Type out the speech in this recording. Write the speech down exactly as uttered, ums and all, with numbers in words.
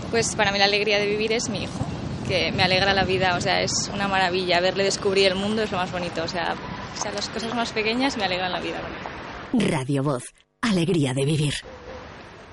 Pues para mí la alegría de vivir es mi hijo, que me alegra la vida, o sea, es una maravilla. Verle descubrir el mundo es lo más bonito, o sea, o sea las cosas más pequeñas me alegran la vida. Radio Voz, alegría de vivir.